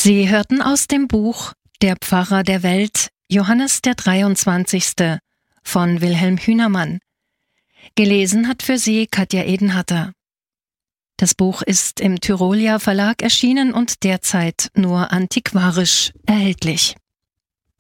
Sie hörten aus dem Buch Der Pfarrer der Welt, Johannes der 23. von Wilhelm Hünermann. Gelesen hat für Sie Katja Edenhatter. Das Buch ist im Tyrolia Verlag erschienen und derzeit nur antiquarisch erhältlich.